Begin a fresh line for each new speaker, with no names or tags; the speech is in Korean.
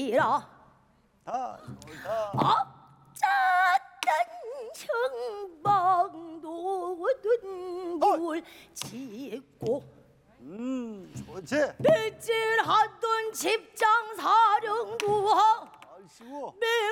하리라. 어쨌든 형방도든 물 짓고
좋지.
빗질하던 집장 사령부하